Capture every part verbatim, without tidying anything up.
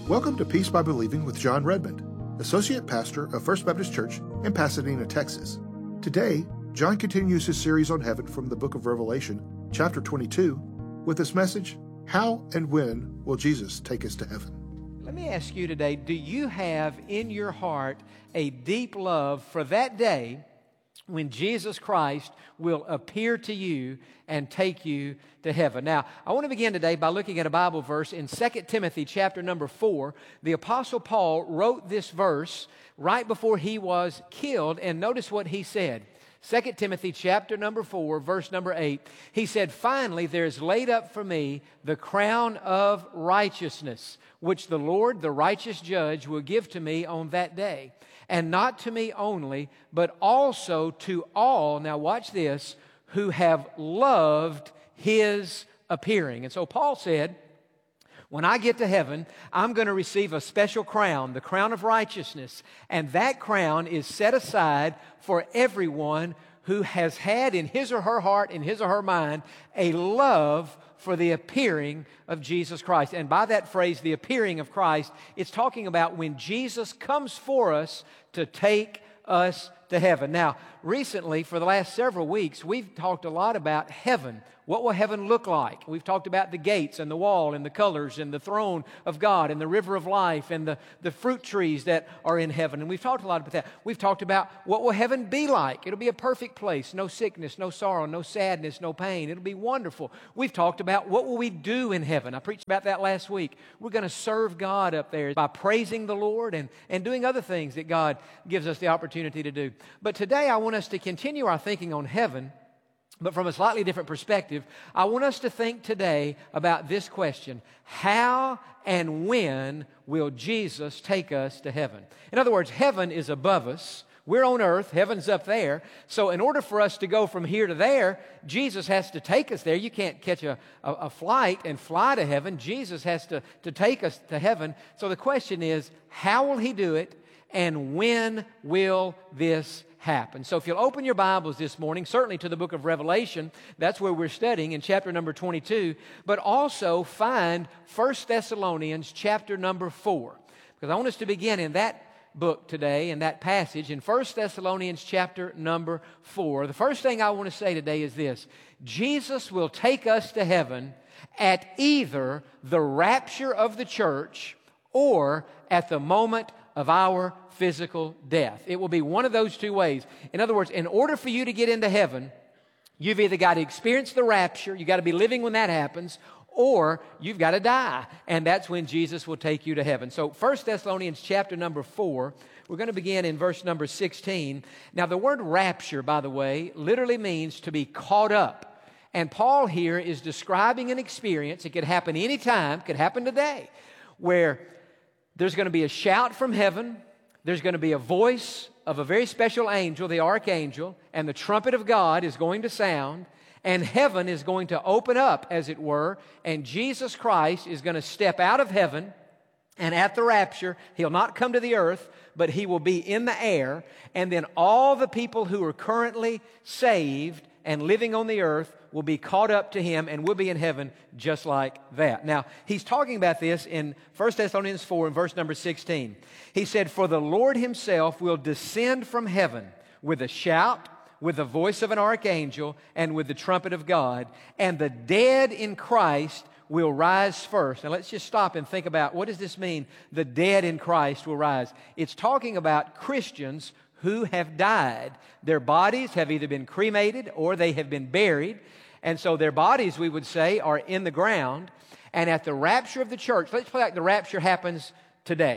Welcome to Peace by Believing with John Redmond, Associate Pastor of First Baptist Church in Pasadena, Texas. Today, John continues his series on heaven from the book of Revelation, chapter twenty-two, with this message, How and When Will Jesus Take Us to Heaven? Let me ask you today, do you have in your heart a deep love for that day when Jesus Christ will appear to you and take you to heaven? Now, I want to begin today by looking at a Bible verse in Second Timothy chapter number four. The Apostle Paul wrote this verse right before he was killed, and notice what he said. Second Timothy chapter number four, verse number eight. He said, "Finally, there is laid up for me the crown of righteousness, which the Lord, the righteous judge, will give to me on that day. And not to me only, but also to all," now watch this, "who have loved His appearing." And so Paul said, when I get to heaven, I'm going to receive a special crown, the crown of righteousness. And that crown is set aside for everyone who has had in his or her heart, in his or her mind, a love for the appearing of Jesus Christ. And by that phrase, the appearing of Christ, it's talking about when Jesus comes for us to take us to heaven. Now, recently, for the last several weeks, we've talked a lot about heaven. What will heaven look like? We've talked about the gates and the wall and the colors and the throne of God and the river of life and the, the fruit trees that are in heaven. And we've talked a lot about that. We've talked about what will heaven be like. It'll be a perfect place. No sickness, no sorrow, no sadness, no pain. It'll be wonderful. We've talked about what will we do in heaven. I preached about that last week. We're going to serve God up there by praising the Lord and, and doing other things that God gives us the opportunity to do. But today I want us to continue our thinking on heaven, but from a slightly different perspective. I want us to think today about this question: how and when will Jesus take us to heaven? In other words, heaven is above us. We're on earth, heaven's up there. So in order for us to go from here to there, Jesus has to take us there. You can't catch a, a, a flight and fly to heaven. Jesus has to, to take us to heaven. So the question is, how will He do it? And when will this happen? So if you'll open your Bibles this morning, certainly to the book of Revelation, that's where we're studying in chapter number twenty-two, but also find First Thessalonians chapter number four, because I want us to begin in that book today, in that passage, in First Thessalonians chapter number four. The first thing I want to say today is this: Jesus will take us to heaven at either the rapture of the church or at the moment of our physical death. It will be one of those two ways. In other words, in order for you to get into heaven, you've either got to experience the rapture, you've got to be living when that happens, or you've got to die, and that's when Jesus will take you to heaven. So First Thessalonians chapter number four, we're going to begin in verse number sixteen. Now the word rapture, by the way, literally means to be caught up. And Paul here is describing an experience. It could happen anytime, could happen today, where there's going to be a shout from heaven. There's going to be a voice of a very special angel, the archangel, and the trumpet of God is going to sound, and heaven is going to open up, as it were, and Jesus Christ is going to step out of heaven, and at the rapture, He'll not come to the earth, but He will be in the air, and then all the people who are currently saved and living on the earth will be caught up to Him, and we'll be in heaven just like that. Now, he's talking about this in First Thessalonians four and verse number sixteen. He said, "For the Lord Himself will descend from heaven with a shout, with the voice of an archangel, and with the trumpet of God, and the dead in Christ will rise first." Now let's just stop and think about, what does this mean, the dead in Christ will rise? It's talking about Christians who have died. Their bodies have either been cremated or they have been buried. And so their bodies, we would say, are in the ground. And at the rapture of the church, let's play like the rapture happens today.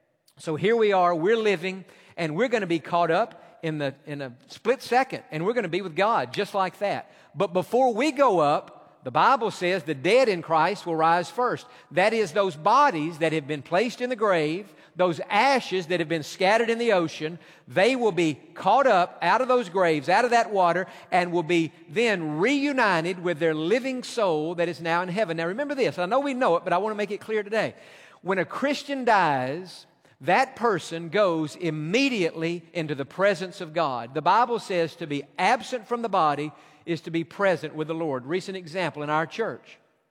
So here we are, we're living, and we're going to be caught up in the in a split second, and we're going to be with God just like that. But before we go up, the Bible says the dead in Christ will rise first. That is, those bodies that have been placed in the grave, those ashes that have been scattered in the ocean, they will be caught up out of those graves, out of that water, and will be then reunited with their living soul that is now in heaven. Now remember this, I know we know it, but I want to make it clear today. When a Christian dies, that person goes immediately into the presence of God. The Bible says to be absent from the body is to be present with the Lord. Recent example in our church.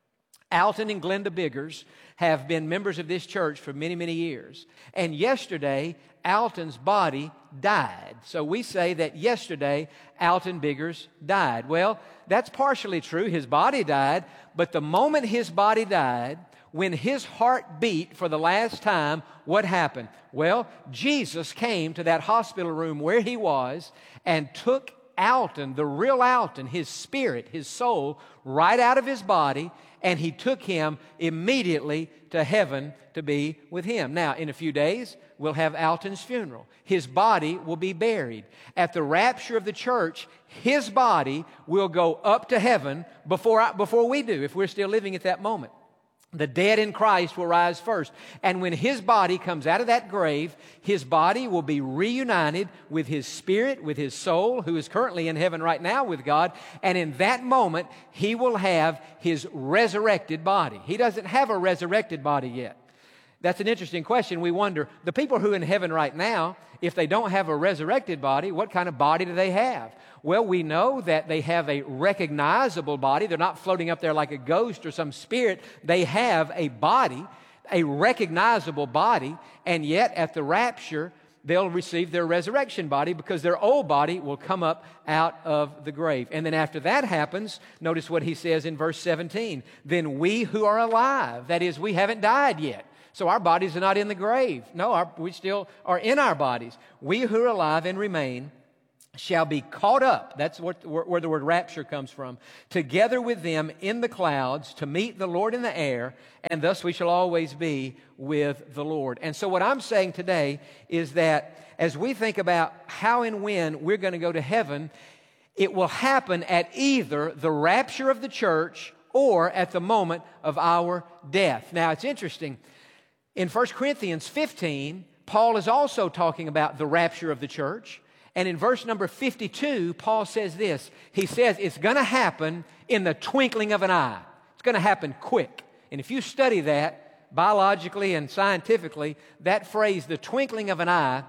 Alton and Glenda Biggers have been members of this church for many, many years. And yesterday, Alton's body died. So we say that yesterday, Alton Biggers died. Well, that's partially true. His body died. But the moment his body died, when his heart beat for the last time, what happened? Well, Jesus came to that hospital room where he was and took Alton, the real Alton, his spirit, his soul, right out of his body, and he took him immediately to heaven to be with him. Now, in a few days, we'll have Alton's funeral. His body will be buried. At the rapture of the church, his body will go up to heaven before, before we do, if we're still living at that moment. The dead in Christ will rise first. And when his body comes out of that grave, his body will be reunited with his spirit, with his soul, who is currently in heaven right now with God. And in that moment, he will have his resurrected body. He doesn't have a resurrected body yet. That's an interesting question. We wonder, the people who are in heaven right now, if they don't have a resurrected body, what kind of body do they have? Well, we know that they have a recognizable body. They're not floating up there like a ghost or some spirit. They have a body, a recognizable body, and yet at the rapture, they'll receive their resurrection body because their old body will come up out of the grave. And then after that happens, notice what he says in verse seventeen. Then we who are alive, that is, we haven't died yet. So our bodies are not in the grave. No, our, we still are in our bodies. We who are alive and remain shall be caught up, that's what, where the word rapture comes from, together with them in the clouds to meet the Lord in the air, and thus we shall always be with the Lord. And so what I'm saying today is that as we think about how and when we're going to go to heaven, it will happen at either the rapture of the church or at the moment of our death. Now, it's interesting. In First Corinthians fifteen, Paul is also talking about the rapture of the church. And in verse number fifty-two, Paul says this. He says it's going to happen in the twinkling of an eye. It's going to happen quick. And if you study that biologically and scientifically, that phrase, the twinkling of an eye,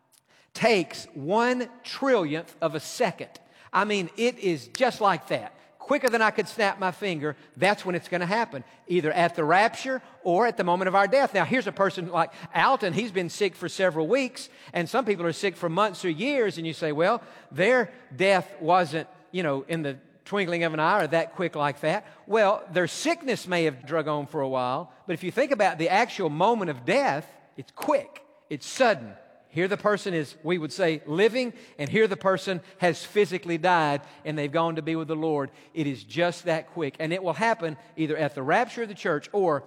takes one trillionth of a second. I mean, it is just like that. Quicker than I could snap my finger, that's when it's going to happen, either at the rapture or at the moment of our death. Now, here's a person like Alton. He's been sick for several weeks, and some people are sick for months or years, and you say, well, their death wasn't, you know, in the twinkling of an eye or that quick like that. Well, their sickness may have drug on for a while, but if you think about the actual moment of death, it's quick, it's sudden. Here the person is, we would say, living, and here the person has physically died, and they've gone to be with the Lord. It is just that quick, and it will happen either at the rapture of the church or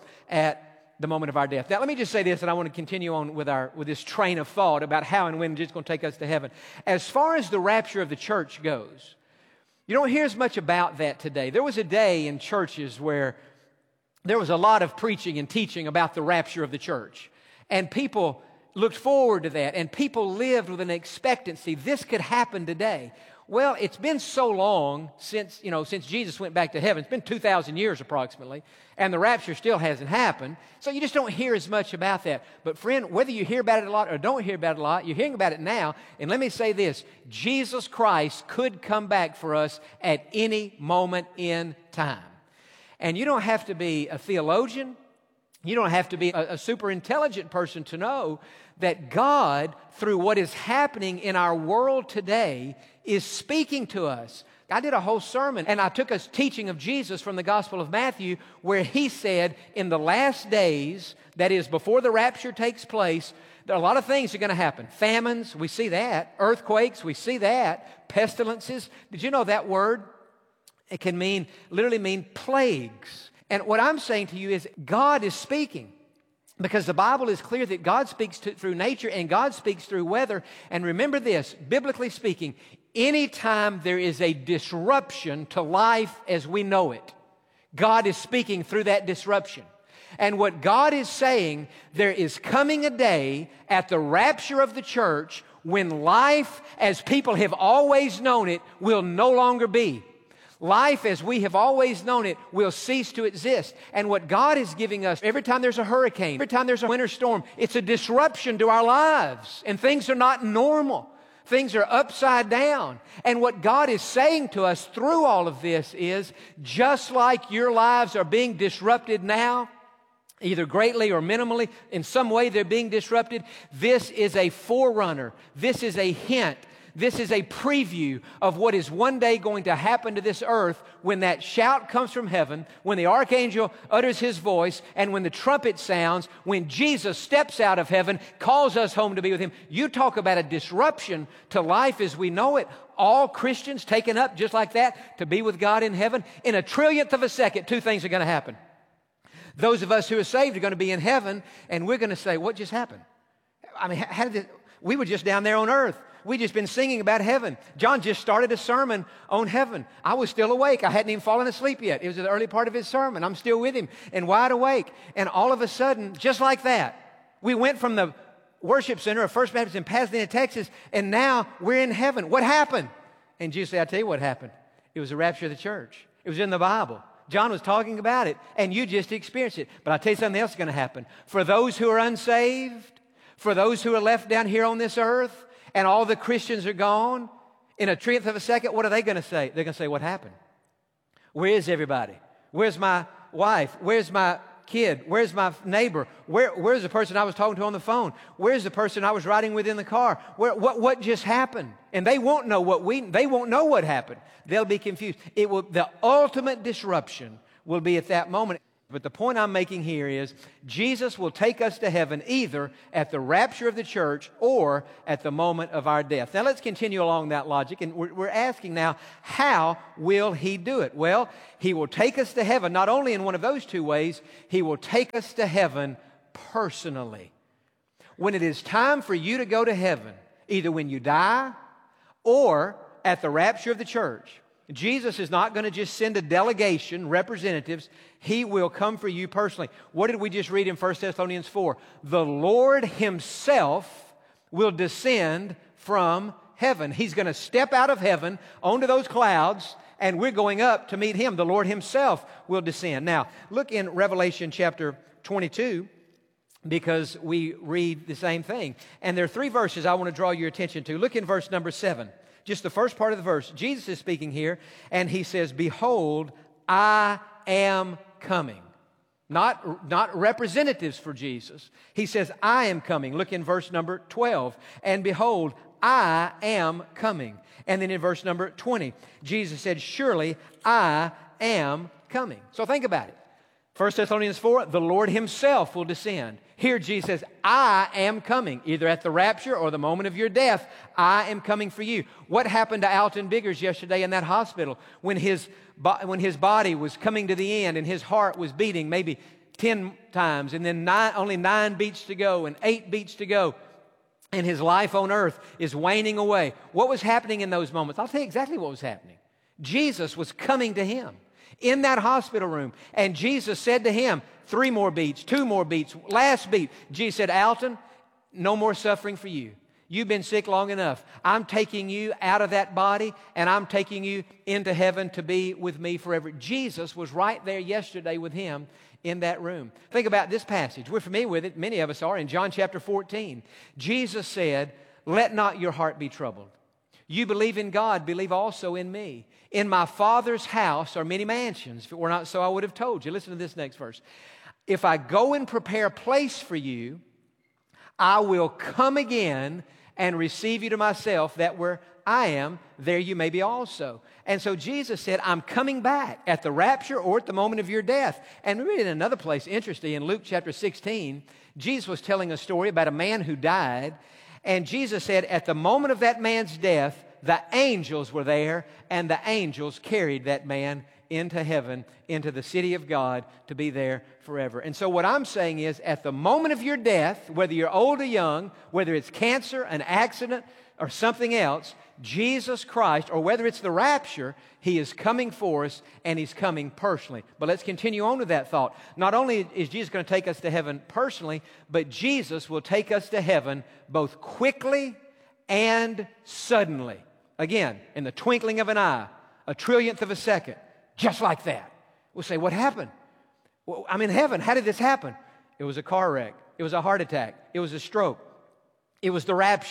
at the moment of our death. Now, let me just say this, and I want to continue on with our with this train of thought about how and when Jesus is going to take us to heaven. As far as the rapture of the church goes, you don't hear as much about that today. There was a day in churches where there was a lot of preaching and teaching about the rapture of the church, and people looked forward to that, and people lived with an expectancy. This could happen today. Well, it's been so long since, you know, since Jesus went back to heaven. It's been two thousand years approximately, and the rapture still hasn't happened. So you just don't hear as much about that. But friend, whether you hear about it a lot or don't hear about it a lot, you're hearing about it now. And let me say this, Jesus Christ could come back for us at any moment in time. And you don't have to be a theologian. You don't have to be a, a super intelligent person to know that God, through what is happening in our world today, is speaking to us. I did a whole sermon, and I took a teaching of Jesus from the Gospel of Matthew, where he said, in the last days, that is, before the rapture takes place, there are a lot of things are going to happen. Famines, we see that. Earthquakes, we see that. Pestilences. Did you know that word? It can mean, literally mean plagues. And what I'm saying to you is God is speaking, because the Bible is clear that God speaks to, through nature, and God speaks through weather. And remember this, biblically speaking, anytime there is a disruption to life as we know it, God is speaking through that disruption. And what God is saying, there is coming a day at the rapture of the church when life as people have always known it will no longer be. Life as we have always known it will cease to exist. And what God is giving us, every time there's a hurricane, every time there's a winter storm, it's a disruption to our lives. And things are not normal. Things are upside down. And what God is saying to us through all of this is, just like your lives are being disrupted now, either greatly or minimally, in some way they're being disrupted, this is a forerunner. This is a hint. This is a preview of what is one day going to happen to this earth when that shout comes from heaven, when the archangel utters his voice, and when the trumpet sounds, when Jesus steps out of heaven, calls us home to be with him. You talk about a disruption to life as we know it. All Christians taken up just like that to be with God in heaven. In a trillionth of a second, two things are going to happen. Those of us who are saved are going to be in heaven, and we're going to say, what just happened? I mean, how did this, we were just down there on earth. We just been singing about heaven. John just started a sermon on heaven. I was still awake. I hadn't even fallen asleep yet. It was the early part of his sermon. I'm still with him and wide awake. And all of a sudden, just like that, we went from the worship center of First Baptist in Pasadena, Texas, and now we're in heaven. What happened? And Jesus said, I'll tell you what happened. It was the rapture of the church. It was in the Bible. John was talking about it, and you just experienced it. But I'll tell you something else is going to happen. For those who are unsaved, for those who are left down here on this earth, and all the Christians are gone, in a trillionth of a second, what are they going to say? They're going to say, what happened? Where is everybody? Where's my wife? Where's my kid? Where's my neighbor? Where, where's the person I was talking to on the phone? Where's the person I was riding with in the car? Where, what, what just happened? And they won't know what we, they won't know what happened. They'll be confused. It will, the ultimate disruption will be at that moment. But the point I'm making here is Jesus will take us to heaven either at the rapture of the church or at the moment of our death. Now let's continue along that logic, and we're, we're asking now, how will he do it? Well, he will take us to heaven not only in one of those two ways, he will take us to heaven personally. When it is time for you to go to heaven, either when you die or at the rapture of the church, Jesus is not going to just send a delegation, representatives. He will come for you personally. What did we just read in First Thessalonians four? The Lord himself will descend from heaven. He's going to step out of heaven onto those clouds, and we're going up to meet him. The Lord himself will descend. Now, look in Revelation chapter twenty-two, because we read the same thing. And there are three verses I want to draw your attention to. Look in verse number seven. Just the first part of the verse. Jesus is speaking here, and he says, behold, I am coming. Not, not representatives for Jesus. He says, I am coming. Look in verse number twelve. And behold, I am coming. And then in verse number twenty, Jesus said, surely I am coming. So think about it. First Thessalonians four, the Lord himself will descend. Here Jesus says, I am coming, either at the rapture or the moment of your death. I am coming for you. What happened to Alton Biggers yesterday in that hospital when his, when his body was coming to the end and his heart was beating maybe ten times, and then nine, only nine beats to go and eight beats to go, and his life on earth is waning away? What was happening in those moments? I'll tell you exactly what was happening. Jesus was coming to him in that hospital room, and Jesus said to him, three more beats, two more beats, last beat. Jesus said, Alton, no more suffering for you. You've been sick long enough. I'm taking you out of that body, and I'm taking you into heaven to be with me forever. Jesus was right there yesterday with him in that room. Think about this passage. We're familiar with it. Many of us are. In John chapter fourteen, Jesus said, let not your heart be troubled. You believe in God, believe also in me. In my Father's house are many mansions. If it were not so, I would have told you. Listen to this next verse. If I go and prepare a place for you, I will come again and receive you to myself, that where I am, there you may be also. And so Jesus said, I'm coming back at the rapture or at the moment of your death. And we read in another place, interesting, in Luke chapter sixteen, Jesus was telling a story about a man who died. And Jesus said, at the moment of that man's death, the angels were there, and the angels carried that man into heaven, into the city of God, to be there forever. And so what I'm saying is, at the moment of your death, whether you're old or young, whether it's cancer, an accident, or something else, Jesus Christ, or whether it's the rapture, he is coming for us, and he's coming personally. But let's continue on with that thought. Not only is Jesus going to take us to heaven personally, but Jesus will take us to heaven both quickly and suddenly. Again, in the twinkling of an eye, a trillionth of a second, just like that. We'll say, what happened? Well, I'm in heaven. How did this happen? It was a car wreck. It was a heart attack. It was a stroke. It was the rapture.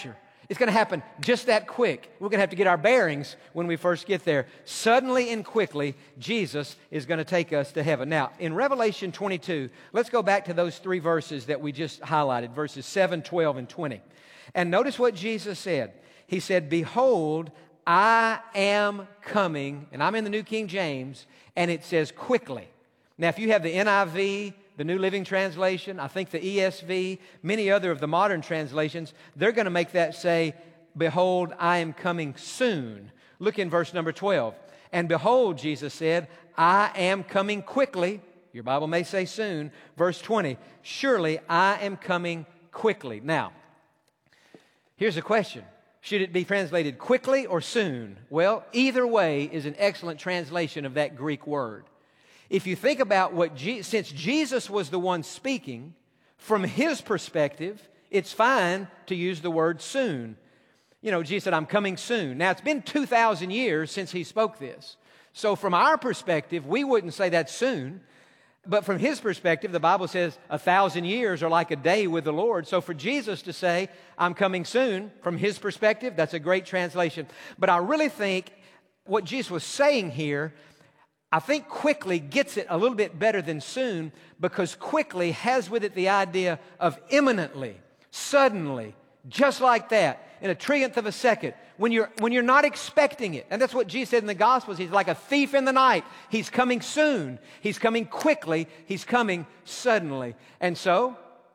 It's going to happen just that quick. We're going to have to get our bearings when we first get there. Suddenly and quickly, Jesus is going to take us to heaven. Now, in Revelation twenty-two, let's go back to those three verses that we just highlighted, verses seven, twelve, and twenty. And notice what Jesus said. He said, "Behold, I am coming," and I'm in the New King James, and it says quickly. Now, if you have the N I V, the New Living Translation, I think the E S V, many other of the modern translations, they're going to make that say, "Behold, I am coming soon." Look in verse number twelve. "And behold," Jesus said, "I am coming quickly." Your Bible may say soon. Verse twenty, "Surely I am coming quickly." Now, here's a question. Should it be translated quickly or soon? Well, either way is an excellent translation of that Greek word. If you think about what, Je- since Jesus was the one speaking, from His perspective, it's fine to use the word soon. You know, Jesus said, "I'm coming soon." Now, it's been two thousand years since He spoke this. So from our perspective, we wouldn't say that's soon. But from His perspective, the Bible says a thousand years are like a day with the Lord. So for Jesus to say, "I'm coming soon," from His perspective, that's a great translation. But I really think what Jesus was saying here, I think quickly gets it a little bit better than soon, because quickly has with it the idea of imminently, suddenly, just like that, in a trillionth of a second, when you're, when you're not expecting it. And that's what Jesus said in the Gospels. He's like a thief in the night. He's coming soon. He's coming quickly. He's coming suddenly. And so,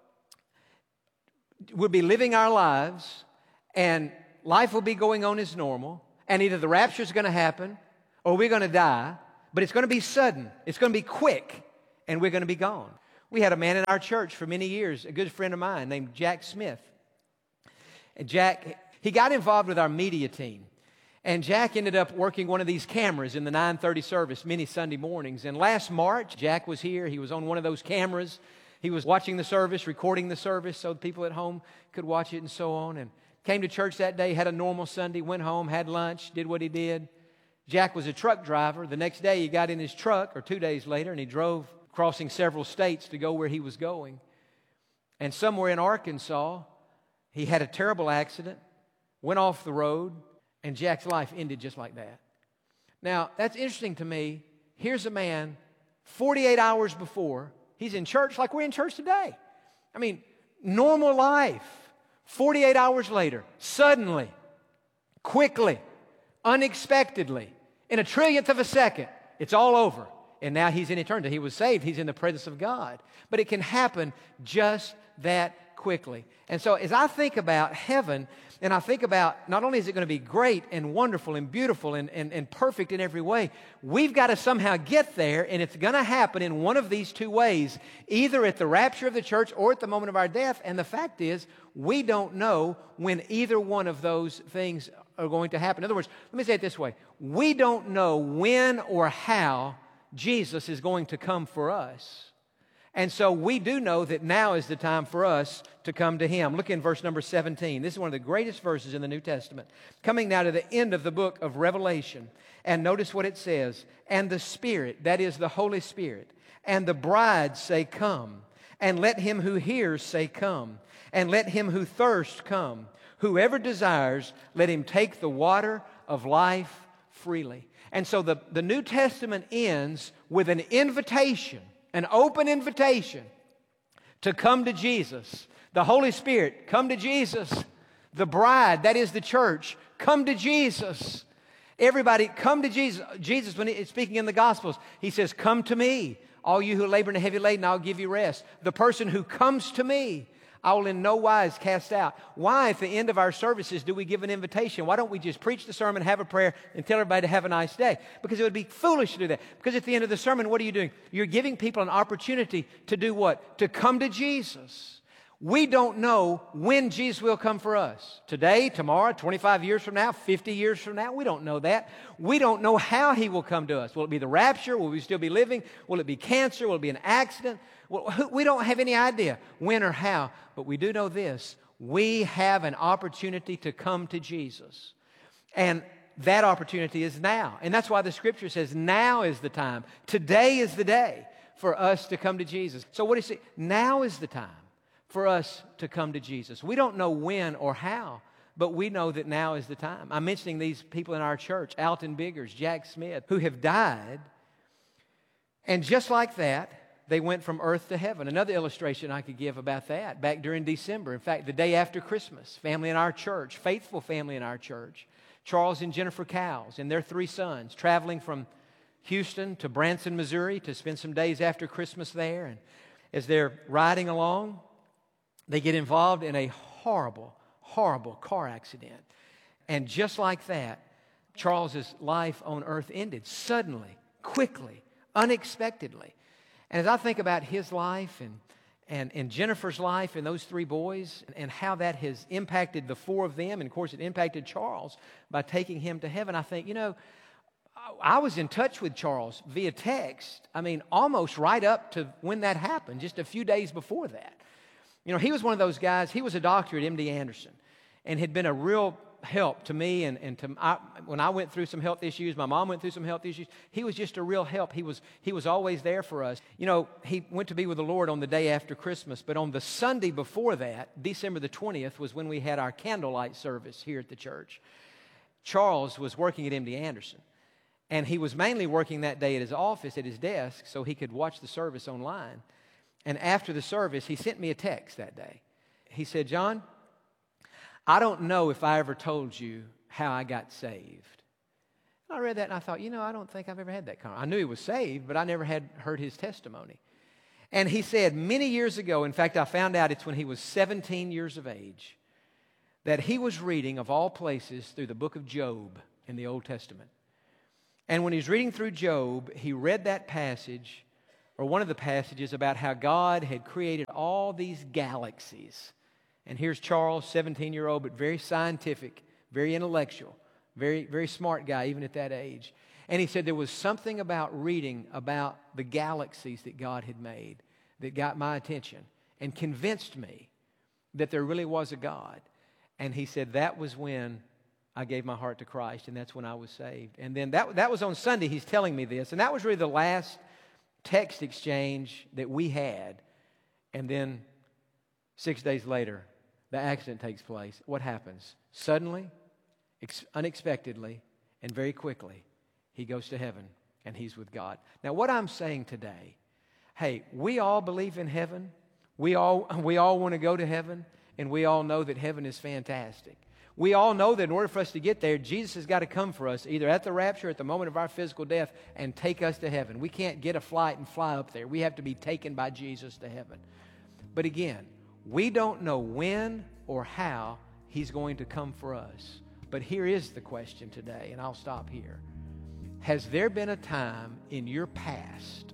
we'll be living our lives, and life will be going on as normal, and either the rapture is going to happen, or we're going to die. But it's going to be sudden. It's going to be quick, and we're going to be gone. We had a man in our church for many years, a good friend of mine named Jack Smith. And Jack, he got involved with our media team. And Jack ended up working one of these cameras in the nine thirty service many Sunday mornings. And last March, Jack was here. He was on one of those cameras. He was watching the service, recording the service so the people at home could watch it and so on. And came to church that day, had a normal Sunday, went home, had lunch, did what he did. Jack was a truck driver. The next day he got in his truck, or two days later, and he drove crossing several states to go where he was going. And somewhere in Arkansas, he had a terrible accident, went off the road, and Jack's life ended just like that. Now, that's interesting to me. Here's a man, forty-eight hours before, he's in church like we're in church today. I mean, normal life. forty-eight hours later, suddenly, quickly, unexpectedly, in a trillionth of a second, it's all over. And now he's in eternity. He was saved. He's in the presence of God. But it can happen just that quickly. And so as I think about heaven, and I think about not only is it going to be great and wonderful and beautiful and, and, and perfect in every way, we've got to somehow get there, and it's going to happen in one of these two ways, either at the rapture of the church or at the moment of our death. And the fact is, we don't know when either one of those things are going to happen. In other words, let me say it this way. We don't know when or how Jesus is going to come for us. And so we do know that now is the time for us to come to Him. Look in verse number seventeen. This is one of the greatest verses in the New Testament. Coming now to the end of the book of Revelation. And notice what it says. "And the Spirit," that is the Holy Spirit, "and the bride say, Come. And let him who hears say, Come. And let him who thirsts come. Whoever desires, let him take the water of life freely." And so the, the New Testament ends with an invitation, an open invitation to come to Jesus. The Holy Spirit, come to Jesus. The bride, that is the church, come to Jesus. Everybody, come to Jesus. Jesus, when he's speaking in the Gospels, He says, "Come to me, all you who labor and are heavy laden, I'll give you rest." The person who comes to me, I will in no wise cast out. Why, at the end of our services, do we give an invitation? Why don't we just preach the sermon, have a prayer, and tell everybody to have a nice day? Because it would be foolish to do that. Because at the end of the sermon, what are you doing? You're giving people an opportunity to do what? To come to Jesus. We don't know when Jesus will come for us. Today, tomorrow, twenty-five years from now, fifty years from now. We don't know that. We don't know how He will come to us. Will it be the rapture? Will we still be living? Will it be cancer? Will it be an accident? Well, we don't have any idea when or how. But we do know this. We have an opportunity to come to Jesus. And that opportunity is now. And that's why the Scripture says now is the time. Today is the day for us to come to Jesus. So what do you say? Now is the time for us to come to Jesus. We don't know when or how, But we know that now is the time. I'm mentioning these people in our church, Alton Biggers, Jack Smith, who have died. And just like that, they went from earth to heaven. Another illustration I could give about that, back during December. In fact, the day after Christmas, family in our church, faithful family in our church, Charles and Jennifer Cowles and their three sons, traveling from Houston to Branson, Missouri, to spend some days after Christmas there. And as they're riding along, they get involved in a horrible, horrible car accident. And just like that, Charles's life on earth ended suddenly, quickly, unexpectedly. And as I think about his life and, and, and Jennifer's life and those three boys and, and how that has impacted the four of them, and of course it impacted Charles by taking him to heaven, I think, you know, I was in touch with Charles via text, I mean, almost right up to when that happened, just a few days before that. You know, he was one of those guys, he was a doctor at M D Anderson and had been a real help to me. And, and to I, when I went through some health issues, my mom went through some health issues, he was just a real help. He was, he was always there for us. You know, he went to be with the Lord on the day after Christmas, but on the Sunday before that, December the twentieth, was when we had our candlelight service here at the church. Charles was working at M D Anderson. And he was mainly working that day at his office, at his desk, so he could watch the service online. And after the service, he sent me a text that day. He said, John, I don't know if I ever told you how I got saved. And I read that and I thought, you know, I don't think I've ever had that conversation. I knew he was saved, but I never had heard his testimony. And he said many years ago, in fact, I found out it's when he was seventeen years of age, that he was reading, of all places, through the book of Job in the Old Testament. And when he's reading through Job, he read that passage, or one of the passages, about how God had created all these galaxies. And here's Charles, seventeen-year-old, but very scientific, very intellectual, very, very smart guy, even at that age. And he said there was something about reading about the galaxies that God had made that got my attention and convinced me that there really was a God. And he said that was when I gave my heart to Christ, and that's when I was saved. And then that, that was on Sunday, he's telling me this. And that was really the last text exchange that we had. And then six days later, the accident takes place. What happens? Suddenly, ex- unexpectedly, and very quickly, he goes to heaven, and he's with God. Now, what I'm saying today, hey, we all believe in heaven. We all, we all want to go to heaven, and we all know that heaven is fantastic. We all know that in order for us to get there, Jesus has got to come for us, either at the rapture or at the moment of our physical death, and take us to heaven. We can't get a flight and fly up there. We have to be taken by Jesus to heaven. But again, we don't know when or how he's going to come for us. But here is the question today, and I'll stop here. Has there been a time in your past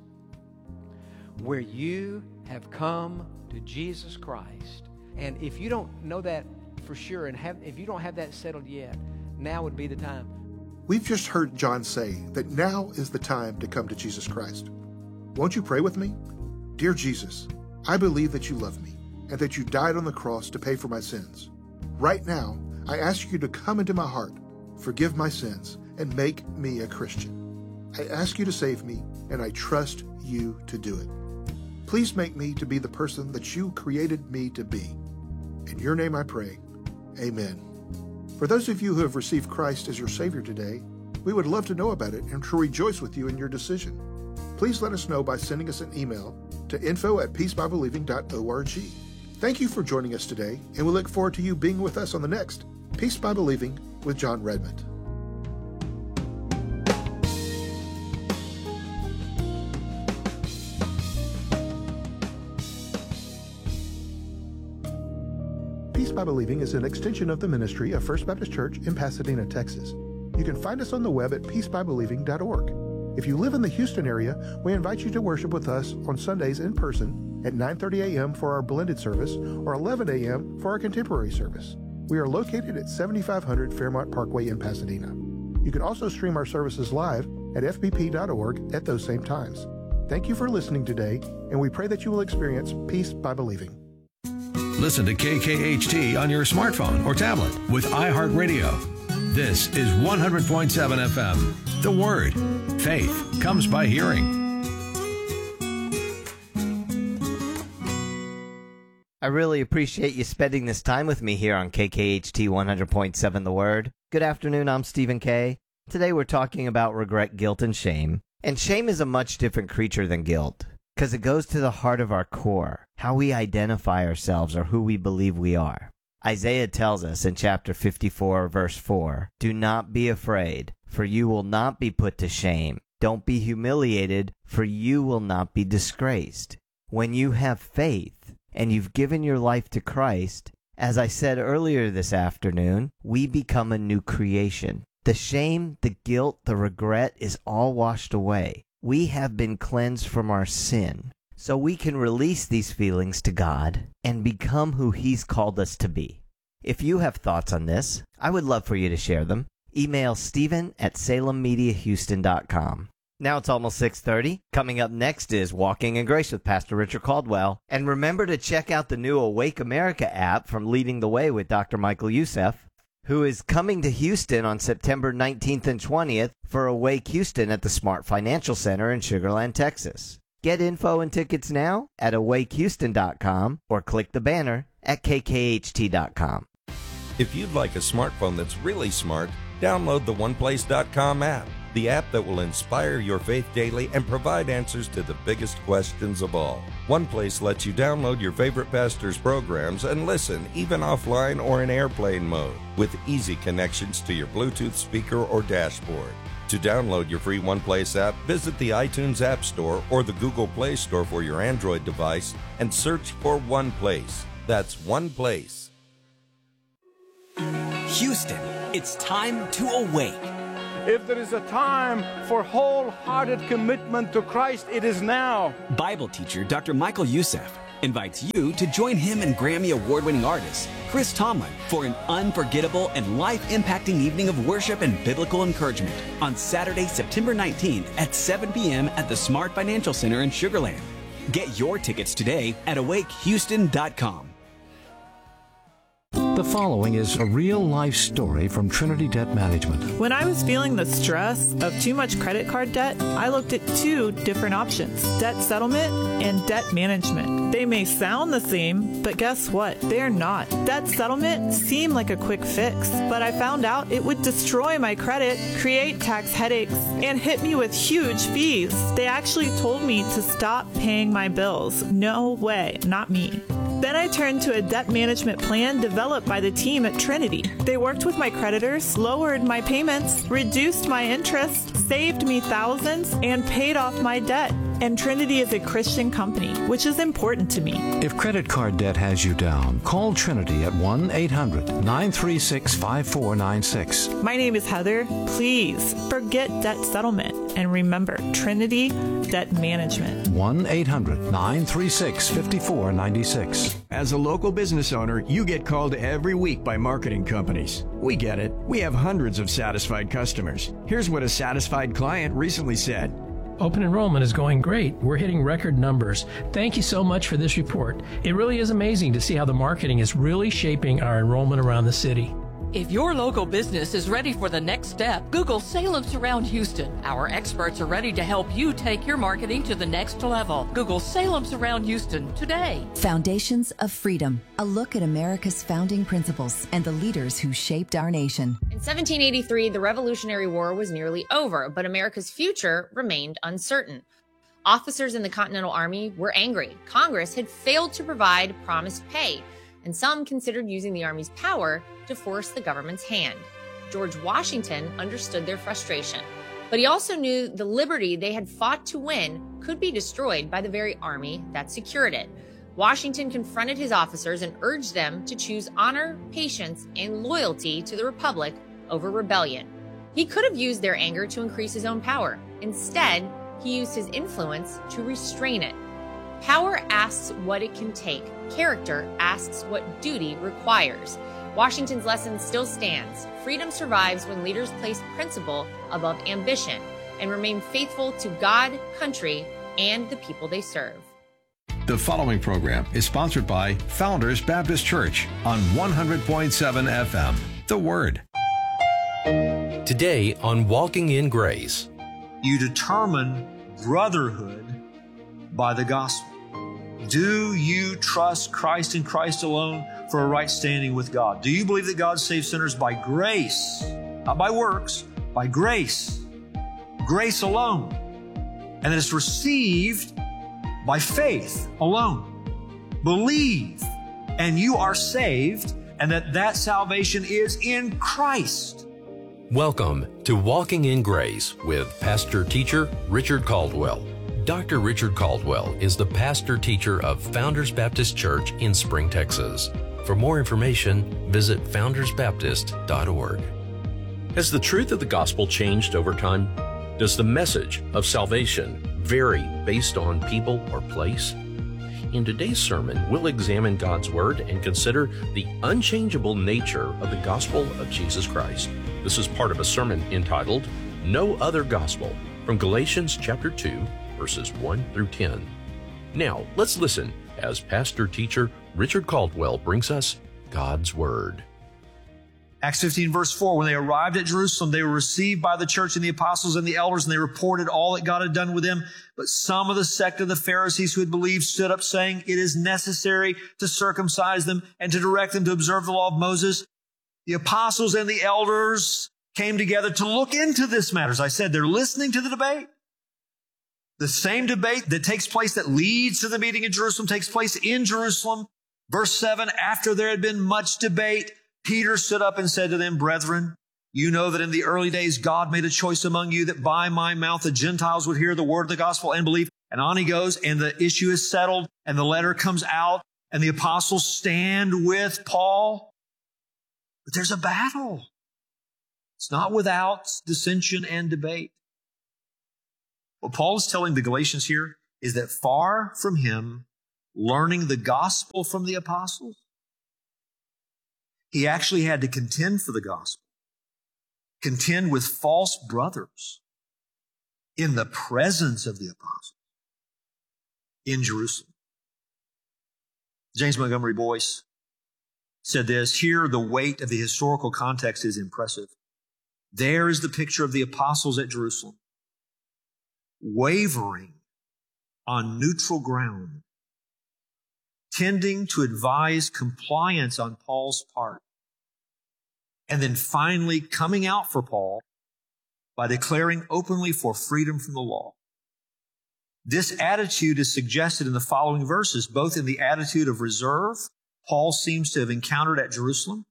where you have come to Jesus Christ? And if you don't know that for sure, and have, if you don't have that settled yet, now would be the time. We've just heard John say that now is the time to come to Jesus Christ. Won't you pray with me? Dear Jesus, I believe that you love me and that you died on the cross to pay for my sins. Right now, I ask you to come into my heart, forgive my sins, and make me a Christian. I ask you to save me, and I trust you to do it. Please make me to be the person that you created me to be. In your name I pray. Amen. For those of you who have received Christ as your Savior today, we would love to know about it and to rejoice with you in your decision. Please let us know by sending us an email to info at peace by believing dot org. Thank you for joining us today, and we look forward to you being with us on the next Peace by Believing with John Redmond. Peace by Believing is an extension of the ministry of First Baptist Church in Pasadena, Texas. You can find us on the web at peace by believing dot org. If you live in the Houston area, we invite you to worship with us on Sundays in person at nine thirty a.m. for our blended service or eleven a.m. for our contemporary service. We are located at seventy-five hundred Fairmont Parkway in Pasadena. You can also stream our services live at f b p dot org at those same times. Thank you for listening today, and we pray that you will experience peace by believing. Listen to K K H T on your smartphone or tablet with iHeartRadio. This is one hundred point seven F M. The Word. Faith comes by hearing. I really appreciate you spending this time with me here on K K H T one hundred point seven The Word. Good afternoon, I'm Stephen Kay. Today we're talking about regret, guilt, and shame. And shame is a much different creature than guilt, because it goes to the heart of our core, how we identify ourselves or who we believe we are. Isaiah tells us in chapter fifty-four, verse four, "Do not be afraid, for you will not be put to shame. Don't be humiliated, for you will not be disgraced." When you have faith, and you've given your life to Christ, as I said earlier this afternoon, we become a new creation. The shame, the guilt, the regret is all washed away. We have been cleansed from our sin, so we can release these feelings to God and become who He's called us to be. If you have thoughts on this, I would love for you to share them. Email Stephen at salem media houston dot com. Now it's almost six thirty. Coming up next is Walking in Grace with Pastor Richard Caldwell. And remember to check out the new Awake America app from Leading the Way with Doctor Michael Youssef, who is coming to Houston on September nineteenth and twentieth for Awake Houston at the Smart Financial Center in Sugar Land, Texas. Get info and tickets now at awake houston dot com or click the banner at k k h t dot com. If you'd like a smartphone that's really smart, download the one place dot com app. The app that will inspire your faith daily and provide answers to the biggest questions of all. OnePlace lets you download your favorite pastor's programs and listen, even offline or in airplane mode, with easy connections to your Bluetooth speaker or dashboard. To download your free OnePlace app, visit the iTunes App Store or the Google Play Store for your Android device and search for OnePlace. That's OnePlace. Houston, it's time to awake. If there is a time for wholehearted commitment to Christ, it is now. Bible teacher Doctor Michael Youssef invites you to join him and Grammy Award-winning artist Chris Tomlin for an unforgettable and life-impacting evening of worship and biblical encouragement on Saturday, September nineteenth at seven p.m. at the Smart Financial Center in Sugar Land. Get your tickets today at awake houston dot com. The following is a real-life story from Trinity Debt Management. When I was feeling the stress of too much credit card debt, I looked at two different options, debt settlement and debt management. They may sound the same, but guess what? They're not. Debt settlement seemed like a quick fix, but I found out it would destroy my credit, create tax headaches, and hit me with huge fees. They actually told me to stop paying my bills. No way, not me. Then I turned to a debt management plan developed by the team at Trinity. They worked with my creditors, lowered my payments, reduced my interest, saved me thousands, and paid off my debt. And Trinity is a Christian company, which is important to me. If credit card debt has you down, call Trinity at one eight hundred nine three six five four nine six. My name is Heather. Please forget debt settlement and remember Trinity Debt Management. one eight hundred nine three six five four nine six. As a local business owner, you get called every week by marketing companies. We get it. We have hundreds of satisfied customers. Here's what a satisfied client recently said. Open enrollment is going great. We're hitting record numbers. Thank you so much for this report. It really is amazing to see how the marketing is really shaping our enrollment around the city. If your local business is ready for the next step, Google Salem Surround Houston. Our experts are ready to help you take your marketing to the next level. Google Salem Surround Houston today. Foundations of Freedom, a look at America's founding principles and the leaders who shaped our nation. In seventeen eighty-three, the Revolutionary War was nearly over, but America's future remained uncertain. Officers in the Continental Army were angry. Congress had failed to provide promised pay, and some considered using the Army's power to force the government's hand. George Washington understood their frustration, but he also knew the liberty they had fought to win could be destroyed by the very army that secured it. Washington confronted his officers and urged them to choose honor, patience, and loyalty to the Republic over rebellion. He could have used their anger to increase his own power. Instead, he used his influence to restrain it. Power asks what it can take. Character asks what duty requires. Washington's lesson still stands. Freedom survives when leaders place principle above ambition and remain faithful to God, country, and the people they serve. The following program is sponsored by Founders Baptist Church on one hundred point seven F M. The Word. Today on Walking in Grace. You determine brotherhood by the gospel. Do you trust Christ and Christ alone for a right standing with God? Do you believe that God saves sinners by grace, not by works, by grace, grace alone, and that it's received by faith alone? Believe, and you are saved, and that that salvation is in Christ. Welcome to Walking in Grace with Pastor Teacher Richard Caldwell. Doctor Richard Caldwell is the pastor teacher of Founders Baptist Church in Spring, Texas. For more information, visit founders baptist dot org. Has the truth of the gospel changed over time? Does the message of salvation vary based on people or place? In today's sermon, we'll examine God's Word and consider the unchangeable nature of the gospel of Jesus Christ. This is part of a sermon entitled, No Other Gospel, from Galatians chapter two, verses one through ten. Now, let's listen as Pastor Teacher Richard Caldwell brings us God's Word. Acts fifteen, verse four, when they arrived at Jerusalem, they were received by the church and the apostles and the elders, and they reported all that God had done with them. But some of the sect of the Pharisees who had believed stood up, saying, it is necessary to circumcise them and to direct them to observe the law of Moses. The apostles and the elders came together to look into this matter. As I said, they're listening to the debate. The same debate that takes place, that leads to the meeting in Jerusalem, takes place in Jerusalem. Verse seven, after there had been much debate, Peter stood up and said to them, brethren, you know that in the early days God made a choice among you that by my mouth the Gentiles would hear the word of the gospel and believe. And on he goes, and the issue is settled, and the letter comes out, and the apostles stand with Paul. But there's a battle. It's not without dissension and debate. What Paul is telling the Galatians here is that far from him learning the gospel from the apostles, he actually had to contend for the gospel, contend with false brothers in the presence of the apostles in Jerusalem. James Montgomery Boyce said this, here the weight of the historical context is impressive. There is the picture of the apostles at Jerusalem, wavering on neutral ground, tending to advise compliance on Paul's part, and then finally coming out for Paul by declaring openly for freedom from the law. This attitude is suggested in the following verses, both in the attitude of reserve Paul seems to have encountered at Jerusalem,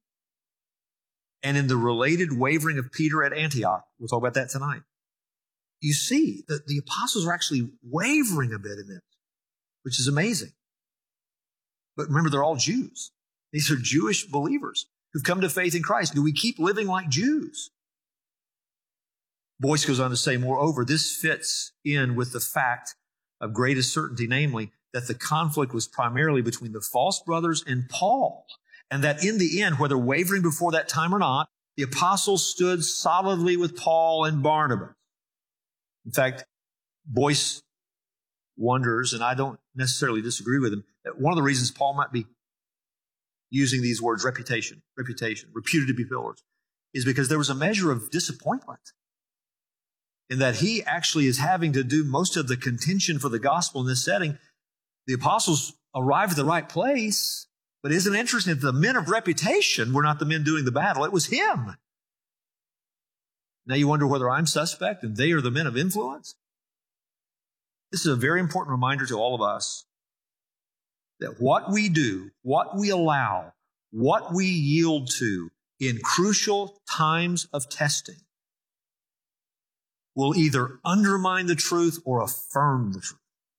and in the related wavering of Peter at Antioch. We'll talk about that tonight. You see that the apostles are actually wavering a bit in this, which is amazing. But remember, they're all Jews. These are Jewish believers who've come to faith in Christ. Do we keep living like Jews? Boyce goes on to say, moreover, this fits in with the fact of greatest certainty, namely, that the conflict was primarily between the false brothers and Paul, and that in the end, whether wavering before that time or not, the apostles stood solidly with Paul and Barnabas. In fact, Boyce wonders, and I don't necessarily disagree with him, that one of the reasons Paul might be using these words, reputation, reputation, reputed to be pillars, is because there was a measure of disappointment in that he actually is having to do most of the contention for the gospel in this setting. The apostles arrived at the right place, but isn't it interesting that the men of reputation were not the men doing the battle? It was him. Now you wonder whether I'm suspect and they are the men of influence? This is a very important reminder to all of us that what we do, what we allow, what we yield to in crucial times of testing will either undermine the truth or affirm the truth.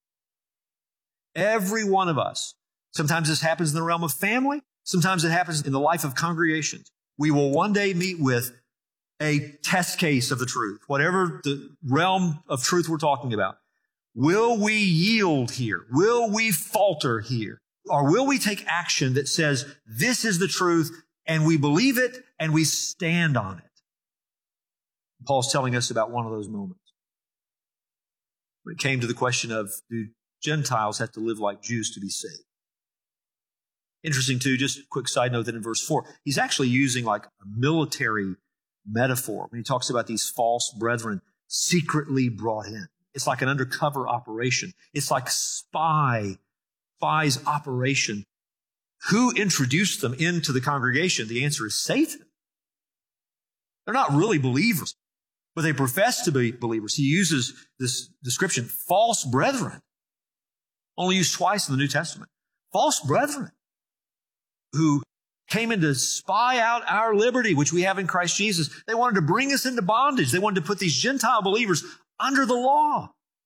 Every one of us, sometimes this happens in the realm of family, sometimes it happens in the life of congregations. We will one day meet with a test case of the truth, whatever the realm of truth we're talking about. Will we yield here? Will we falter here? Or will we take action that says, this is the truth, and we believe it, and we stand on it? Paul's telling us about one of those moments. When it came to the question of, do Gentiles have to live like Jews to be saved? Interesting, too, just a quick side note that in verse four, he's actually using like a military metaphor when he talks about these false brethren secretly brought in. It's like an undercover operation. It's like spy spy's operation. Who introduced them into the congregation? The answer is Satan. They're not really believers, but they profess to be believers. He uses this description, false brethren, only used twice in the New Testament. False brethren who came in to spy out our liberty, which we have in Christ Jesus. They wanted to bring us into bondage. They wanted to put these Gentile believers under the law.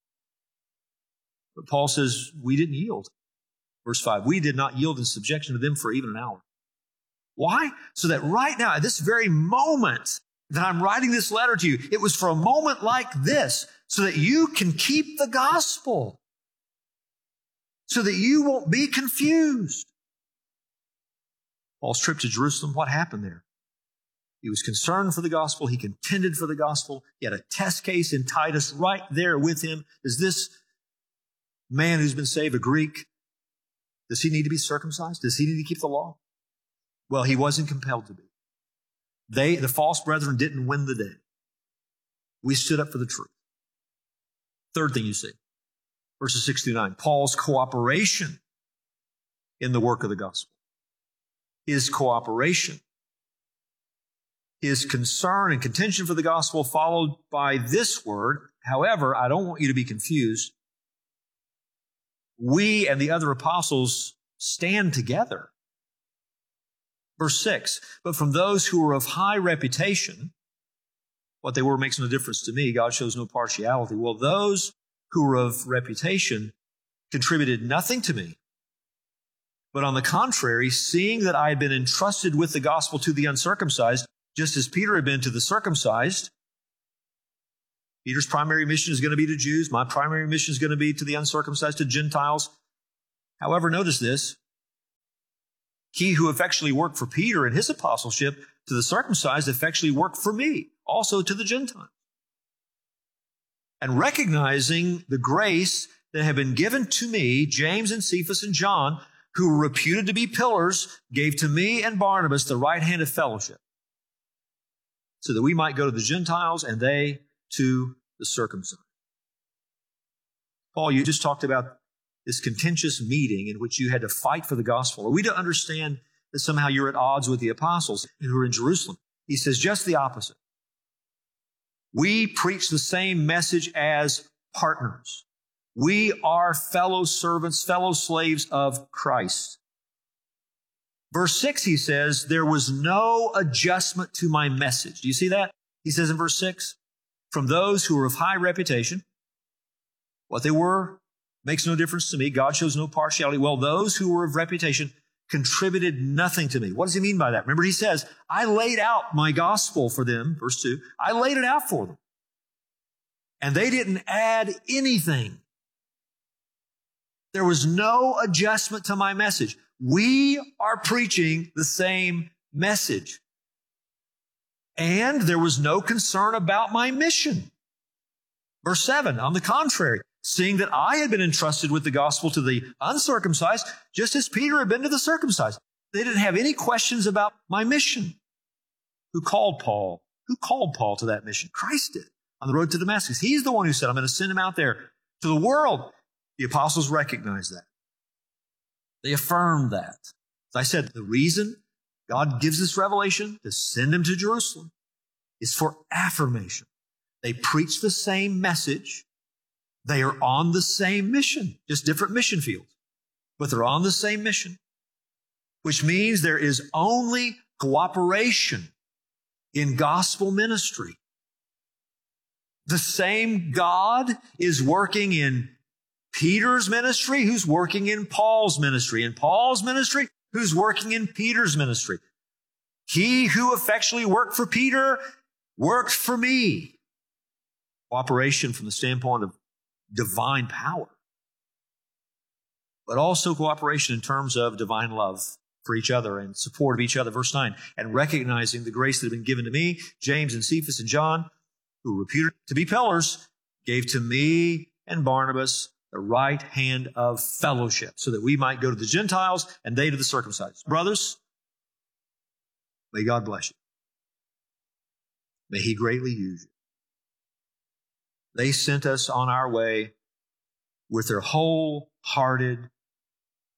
But Paul says, we didn't yield. Verse five, we did not yield in subjection to them for even an hour. Why? So that right now, at this very moment that I'm writing this letter to you, it was for a moment like this, so that you can keep the gospel, so that you won't be confused. Paul's trip to Jerusalem, what happened there? He was concerned for the gospel. He contended for the gospel. He had a test case in Titus right there with him. Is this man who's been saved a Greek? Does he need to be circumcised? Does he need to keep the law? Well, he wasn't compelled to be. They, the false brethren, didn't win the day. We stood up for the truth. Third thing you see, verses six through nine, Paul's cooperation in the work of the gospel. His cooperation, his concern and contention for the gospel, followed by this word. However, I don't want you to be confused. We and the other apostles stand together. Verse six, but from those who were of high reputation, what they were makes no difference to me. God shows no partiality. Well, those who were of reputation contributed nothing to me. But on the contrary, seeing that I had been entrusted with the gospel to the uncircumcised, just as Peter had been to the circumcised, Peter's primary mission is going to be to Jews. My primary mission is going to be to the uncircumcised, to Gentiles. However, notice this. He who effectually worked for Peter in his apostleship to the circumcised effectually worked for me, also to the Gentiles. And recognizing the grace that had been given to me, James and Cephas and John, who were reputed to be pillars, gave to me and Barnabas the right hand of fellowship, so that we might go to the Gentiles and they to the circumcised. Paul, you just talked about this contentious meeting in which you had to fight for the gospel. Are we to understand that somehow you're at odds with the apostles who are in Jerusalem? He says just the opposite. We preach the same message as partners. We are fellow servants, fellow slaves of Christ. Verse six, he says, there was no adjustment to my message. Do you see that? He says in verse six, from those who were of high reputation, what they were makes no difference to me. God shows no partiality. Well, those who were of reputation contributed nothing to me. What does he mean by that? Remember, he says, I laid out my gospel for them, verse two. I laid it out for them. And they didn't add anything. There was no adjustment to my message. We are preaching the same message. And there was no concern about my mission. Verse seven, on the contrary, seeing that I had been entrusted with the gospel to the uncircumcised, just as Peter had been to the circumcised. They didn't have any questions about my mission. Who called Paul? Who called Paul to that mission? Christ did on the road to Damascus. He's the one who said, I'm going to send him out there to the world. The apostles recognized that. They affirmed that. As I said, the reason God gives this revelation to send him to Jerusalem is for affirmation. They preach the same message. They are on the same mission, just different mission fields, but they're on the same mission, which means there is only cooperation in gospel ministry. The same God is working in Peter's ministry, who's working in Paul's ministry. In Paul's ministry, who's working in Peter's ministry. He who effectually worked for Peter worked for me. Cooperation from the standpoint of divine power, but also cooperation in terms of divine love for each other and support of each other. Verse nine, and recognizing the grace that had been given to me, James and Cephas and John, who were reputed to be pillars, gave to me and Barnabas the right hand of fellowship, so that we might go to the Gentiles and they to the circumcised. Brothers, may God bless you. May he greatly use you. They sent us on our way with their wholehearted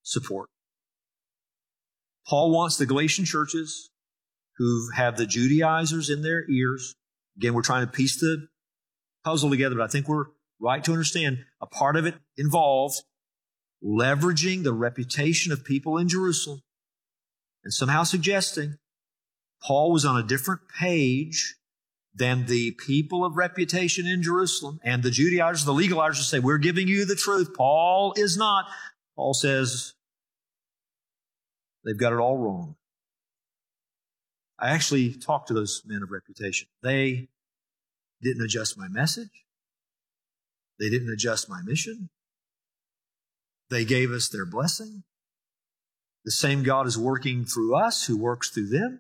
support. Paul wants the Galatian churches who have the Judaizers in their ears. Again, we're trying to piece the puzzle together, but I think we're right to understand a part of it involves leveraging the reputation of people in Jerusalem and somehow suggesting Paul was on a different page than the people of reputation in Jerusalem. And the Judaizers, the legalizers say, we're giving you the truth. Paul is not. Paul says they've got it all wrong. I actually talked to those men of reputation. They didn't adjust my message. They didn't adjust my mission. They gave us their blessing. The same God is working through us who works through them.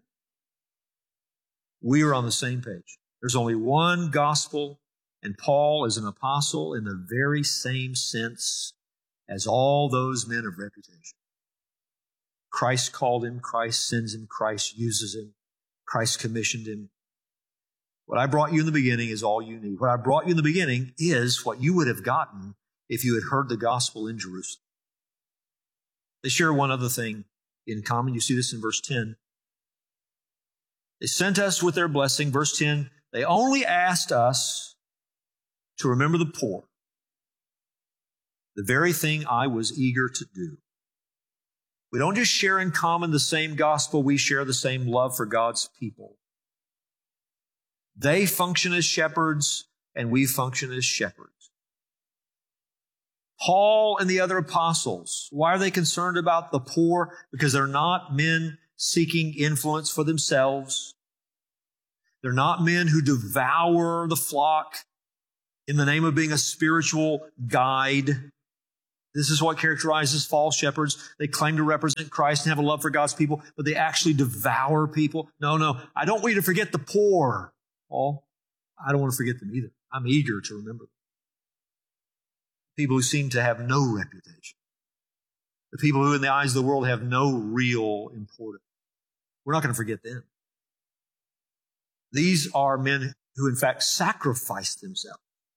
We are on the same page. There's only one gospel, and Paul is an apostle in the very same sense as all those men of reputation. Christ called him, Christ sends him, Christ uses him, Christ commissioned him. What I brought you in the beginning is all you need. What I brought you in the beginning is what you would have gotten if you had heard the gospel in Jerusalem. They share one other thing in common. You see this in verse ten. They sent us with their blessing. Verse ten, they only asked us to remember the poor, the very thing I was eager to do. We don't just share in common the same gospel, we share the same love for God's people. They function as shepherds, and we function as shepherds. Paul and the other apostles, why are they concerned about the poor? Because they're not men seeking influence for themselves. They're not men who devour the flock in the name of being a spiritual guide. This is what characterizes false shepherds. They claim to represent Christ and have a love for God's people, but they actually devour people. No, no, I don't want you to forget the poor, Paul. I don't want to forget them either. I'm eager to remember them. People who seem to have no reputation. The people who in the eyes of the world have no real importance. We're not going to forget them. These are men who in fact sacrificed themselves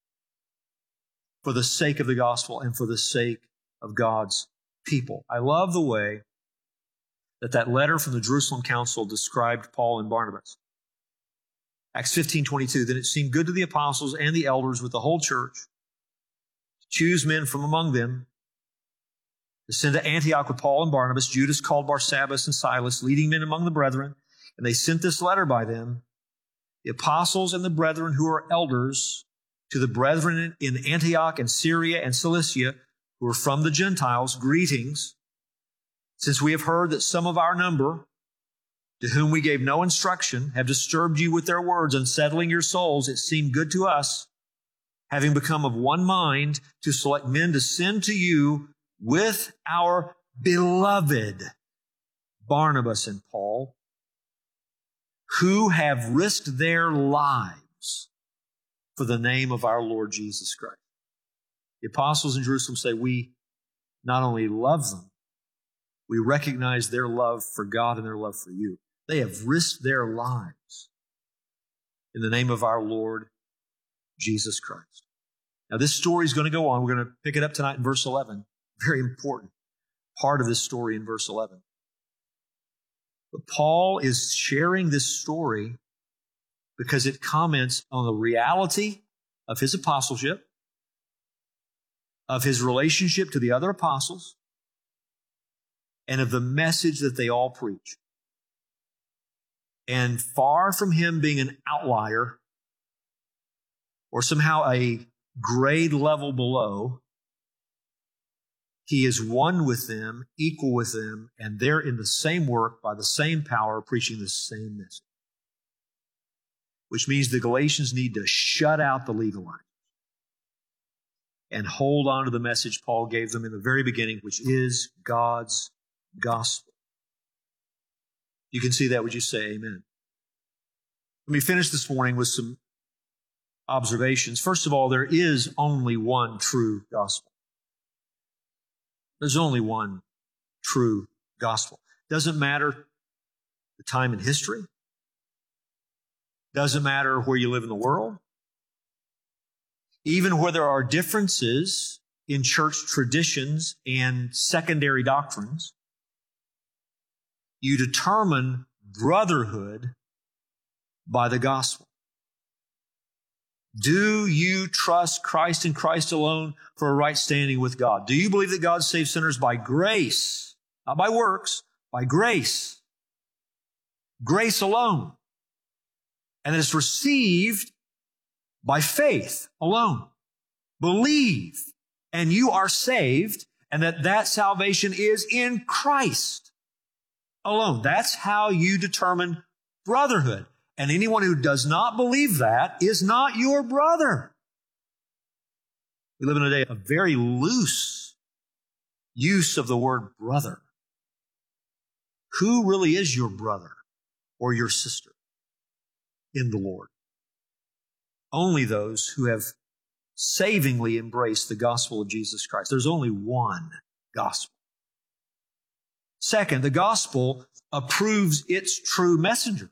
for the sake of the gospel and for the sake of God's people. I love the way that that letter from the Jerusalem Council described Paul and Barnabas. Acts fifteen twenty-two, then it seemed good to the apostles and the elders with the whole church to choose men from among them to send to Antioch with Paul and Barnabas, Judas called Barsabbas and Silas, leading men among the brethren. And they sent this letter by them, the apostles and the brethren who are elders, to the brethren in Antioch and Syria and Cilicia, who are from the Gentiles, greetings. Since we have heard that some of our number, to whom we gave no instruction, have disturbed you with their words, unsettling your souls, it seemed good to us, having become of one mind, to select men to send to you with our beloved Barnabas and Paul, who have risked their lives for the name of our Lord Jesus Christ. The apostles in Jerusalem say we not only love them, we recognize their love for God and their love for you. They have risked their lives in the name of our Lord Jesus Christ. Now this story is going to go on. We're going to pick it up tonight in verse eleven. Very important part of this story in verse eleven. But Paul is sharing this story because it comments on the reality of his apostleship, of his relationship to the other apostles, and of the message that they all preach. And far from him being an outlier or somehow a grade level below, he is one with them, equal with them, and they're in the same work by the same power, preaching the same message. Which means the Galatians need to shut out the legalizers and hold on to the message Paul gave them in the very beginning, which is God's gospel. You can see that, would you say amen? Let me finish this morning with some observations. First of all, there is only one true gospel. There's only one true gospel. Doesn't matter the time in history. Doesn't matter where you live in the world. Even where there are differences in church traditions and secondary doctrines. You determine brotherhood by the gospel. Do you trust Christ and Christ alone for a right standing with God? Do you believe that God saves sinners by grace, not by works, by grace? Grace alone. And that it's received by faith alone. Believe, and you are saved, and that that salvation is in Christ alone. That's how you determine brotherhood. And anyone who does not believe that is not your brother. We live in a day of very loose use of the word brother. Who really is your brother or your sister in the Lord? Only those who have savingly embraced the gospel of Jesus Christ. There's only one gospel. Second, the gospel approves its true messengers.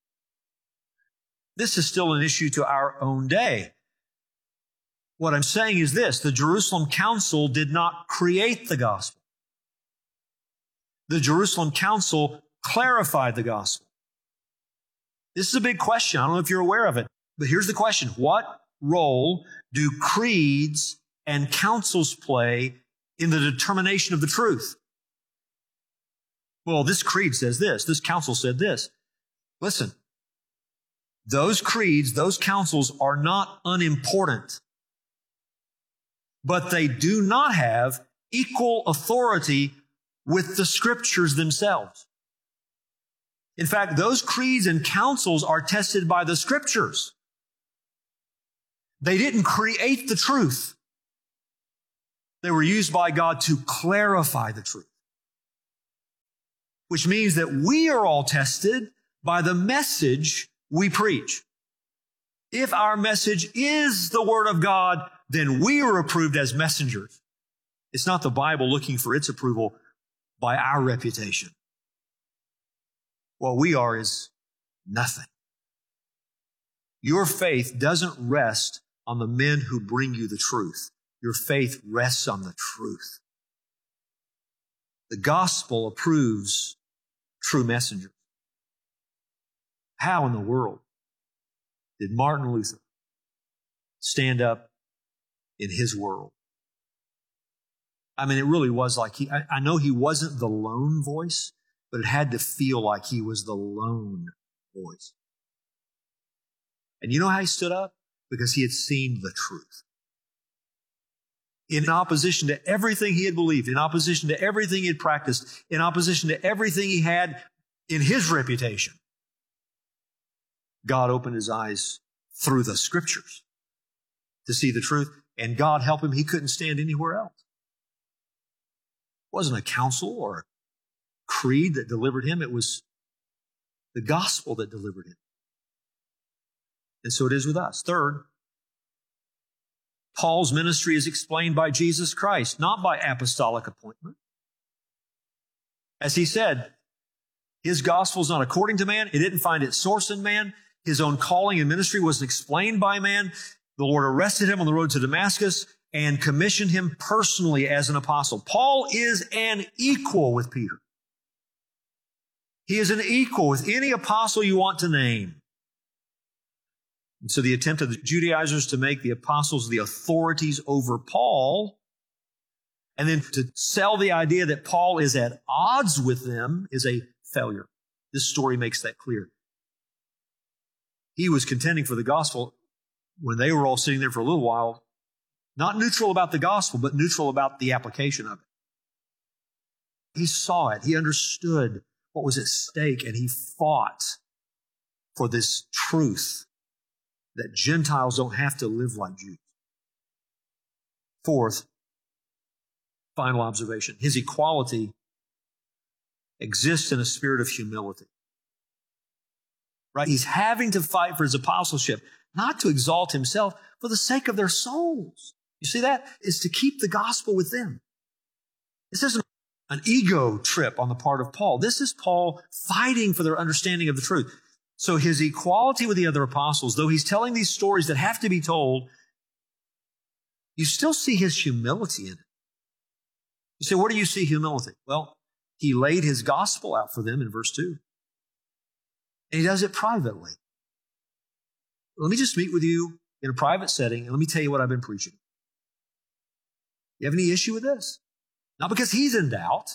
This is still an issue to our own day. What I'm saying is this: the Jerusalem Council did not create the gospel. The Jerusalem Council clarified the gospel. This is a big question. I don't know if you're aware of it, but here's the question. What role do creeds and councils play in the determination of the truth? Well, this creed says this. This council said this. Listen, those creeds, those councils are not unimportant, but they do not have equal authority with the Scriptures themselves. In fact, those creeds and councils are tested by the Scriptures. They didn't create the truth. They were used by God to clarify the truth, which means that we are all tested by the message we preach. If our message is the Word of God, then we are approved as messengers. It's not the Bible looking for its approval by our reputation. What we are is nothing. Your faith doesn't rest on the men who bring you the truth. Your faith rests on the truth. The gospel approves true messengers. How in the world did Martin Luther stand up in his world? I mean, it really was like he, I, I know he wasn't the lone voice, but it had to feel like he was the lone voice. And you know how he stood up? Because he had seen the truth. In opposition to everything he had believed, in opposition to everything he had practiced, in opposition to everything he had in his reputation, God opened his eyes through the Scriptures to see the truth, and God help him, he couldn't stand anywhere else. It wasn't a council or a creed that delivered him. It was the gospel that delivered him. And so it is with us. Third, Paul's ministry is explained by Jesus Christ, not by apostolic appointment. As he said, his gospel is not according to man. It didn't find its source in man. His own calling and ministry wasn't explained by man. The Lord arrested him on the road to Damascus and commissioned him personally as an apostle. Paul is an equal with Peter. He is an equal with any apostle you want to name. And so the attempt of the Judaizers to make the apostles the authorities over Paul, and then to sell the idea that Paul is at odds with them, is a failure. This story makes that clear. He was contending for the gospel when they were all sitting there for a little while, not neutral about the gospel, but neutral about the application of it. He saw it. He understood what was at stake, and he fought for this truth that Gentiles don't have to live like Jews. Fourth, final observation, his equality exists in a spirit of humility. Right? He's having to fight for his apostleship, not to exalt himself, for the sake of their souls. You see that? It's to keep the gospel with them. This isn't an ego trip on the part of Paul. This is Paul fighting for their understanding of the truth. So his equality with the other apostles, though he's telling these stories that have to be told, you still see his humility in it. You say, where do you see humility? Well, he laid his gospel out for them in verse two. And he does it privately. Let me just meet with you in a private setting, and let me tell you what I've been preaching. You have any issue with this? Not because he's in doubt.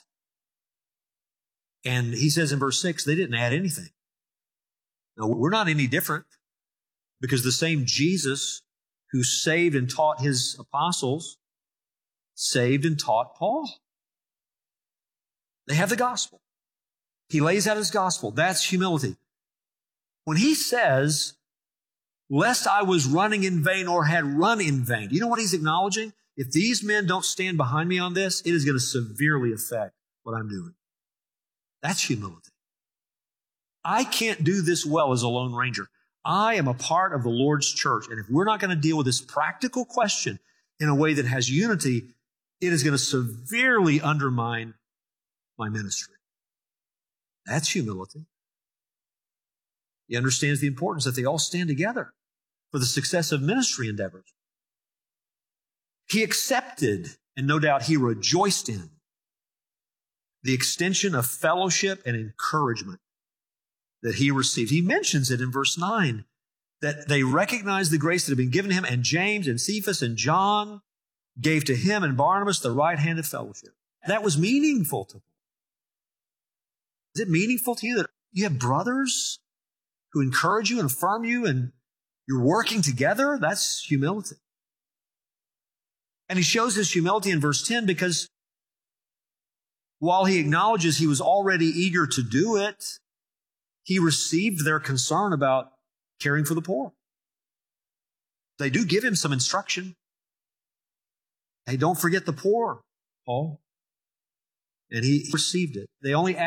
And he says in verse six, they didn't add anything. No, we're not any different, because the same Jesus who saved and taught his apostles saved and taught Paul. They have the gospel. He lays out his gospel. That's humility. When he says, lest I was running in vain or had run in vain, you know what he's acknowledging? If these men don't stand behind me on this, it is going to severely affect what I'm doing. That's humility. I can't do this well as a lone ranger. I am a part of the Lord's church. And if we're not going to deal with this practical question in a way that has unity, it is going to severely undermine my ministry. That's humility. He understands the importance that they all stand together for the success of ministry endeavors. He accepted, and no doubt he rejoiced in, the extension of fellowship and encouragement that he received. He mentions it in verse nine, that they recognized the grace that had been given him, and James and Cephas and John gave to him and Barnabas the right hand of fellowship. That was meaningful to them. Is it meaningful to you that you have brothers who encourage you and affirm you and you're working together? That's humility. And he shows his humility in verse ten because while he acknowledges he was already eager to do it, he received their concern about caring for the poor. They do give him some instruction. Hey, don't forget the poor, Paul. And he received it. They only